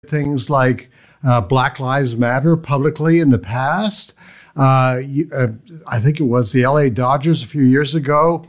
things like Black Lives Matter publicly in the past. I think it was the LA Dodgers a few years ago.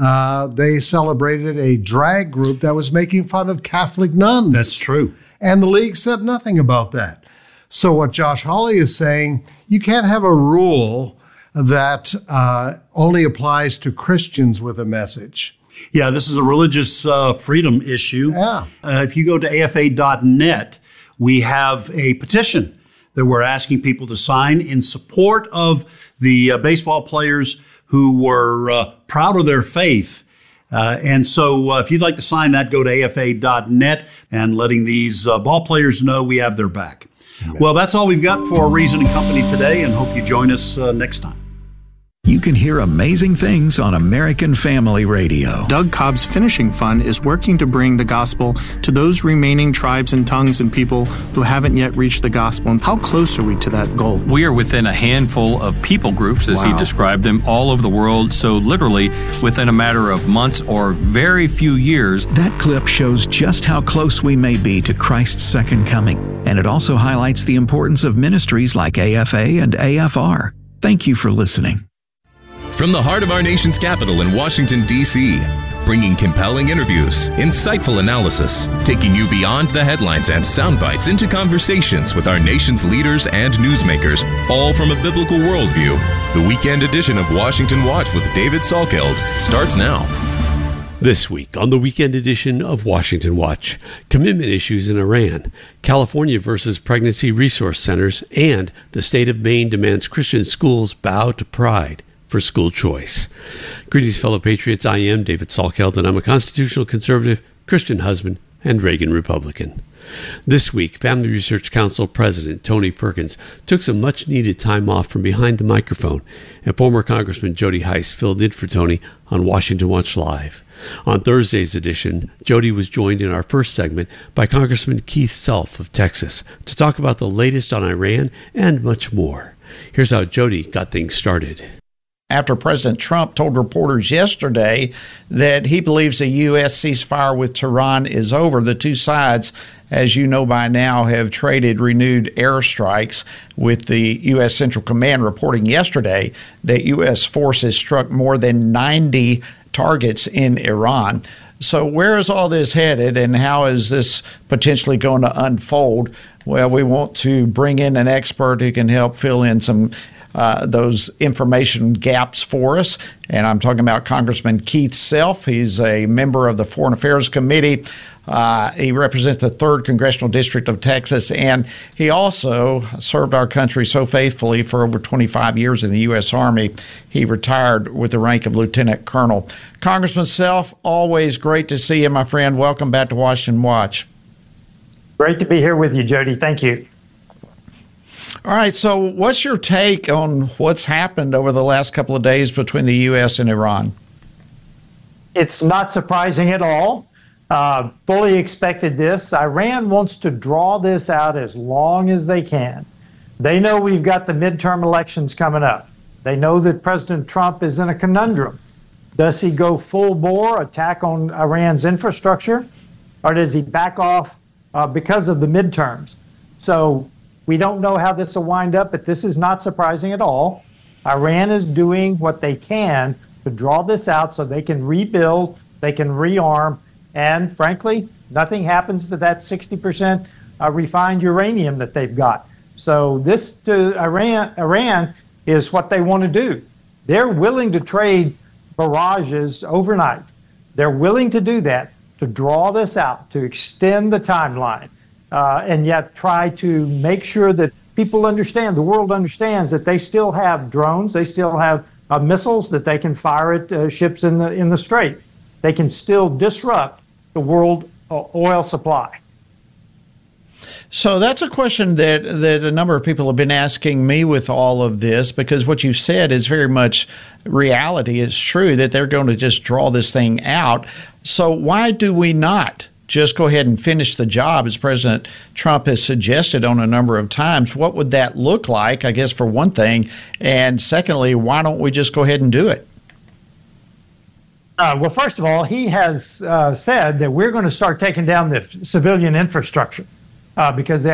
They celebrated a drag group that was making fun of Catholic nuns. That's true. And the league said nothing about that. So what Josh Hawley is saying, you can't have a rule that only applies to Christians with a message. Yeah, this is a religious freedom issue. Yeah. If you go to AFA.net, we have a petition that we're asking people to sign in support of the baseball players who were proud of their faith. And so if you'd like to sign that, go to AFA.net and letting these ball players know we have their back. Amen. Well, that's all we've got for Reason and Company today, and hope you join us next time. You can hear amazing things on American Family Radio. Doug Cobb's Finishing Fund is working to bring the gospel to those remaining tribes and tongues and people who haven't yet reached the gospel. How close are we to that goal? We are within a handful of people groups, as he described them, all over the world. So literally within a matter of months or very few years. That clip shows just how close we may be to Christ's second coming. And it also highlights the importance of ministries like AFA and AFR. Thank you for listening. From the heart of our nation's capital in Washington, D.C., bringing compelling interviews, insightful analysis, taking you beyond the headlines and sound bites into conversations with our nation's leaders and newsmakers, all from a biblical worldview. The weekend edition of Washington Watch with David Salkeld starts now. This week on the weekend edition of Washington Watch, commitment issues in Iran, California versus pregnancy resource centers, and the state of Maine demands Christian schools bow to pride for school choice. Greetings, fellow patriots. I am David Salkeld, and I'm a constitutional conservative, Christian husband, and Reagan Republican. This week, Family Research Council President Tony Perkins took some much-needed time off from behind the microphone, and former Congressman Jody Hice filled in for Tony on Washington Watch Live. On Thursday's edition, Jody was joined in our first segment by Congressman Keith Self of Texas to talk about the latest on Iran and much more. Here's how Jody got things started. After President Trump told reporters yesterday that he believes the U.S. ceasefire with Tehran is over, the two sides, as you know by now, have traded renewed airstrikes, with the U.S. Central Command reporting yesterday that U.S. forces struck more than 90 targets in Iran. So where is all this headed, and how is this potentially going to unfold? Well, we want to bring in an expert who can help fill in some those information gaps for us. And I'm talking about Congressman Keith Self. He's a member of the Foreign Affairs Committee. He represents the 3rd Congressional District of Texas, and he also served our country so faithfully for over 25 years in the U.S. Army. He retired with the rank of Lieutenant Colonel. Congressman Self, always great to see you, my friend. Welcome back to Washington Watch. Great to be here with you, Jody. Thank you. All right, so what's your take on what's happened over the last couple of days between the U.S. and Iran? It's not surprising at all. Fully expected this. Iran wants to draw this out as long as they can. They know we've got the midterm elections coming up. They know that President Trump is in a conundrum. Does he go full bore, attack on Iran's infrastructure, or does he back off because of the midterms? So we don't know how this will wind up, but this is not surprising at all. Iran is doing what they can to draw this out so they can rebuild, they can rearm, and frankly, nothing happens to that 60% refined uranium that they've got. So this to Iran is what they want to do. They're willing to trade barrages overnight. They're willing to do that, to draw this out, to extend the timeline. And yet try to make sure that people understand, the world understands that they still have drones, they still have missiles that they can fire at ships in the Strait. They can still disrupt the world oil supply. So that's a question that a number of people have been asking me with all of this, because what you've said is very much reality. It's true that they're going to just draw this thing out. So why do we not just go ahead and finish the job, as President Trump has suggested on a number of times? What would that look like, I guess, for one thing? And secondly, why don't we just go ahead and do it? Well, first of all, he has said that we're going to start taking down the civilian infrastructure. because they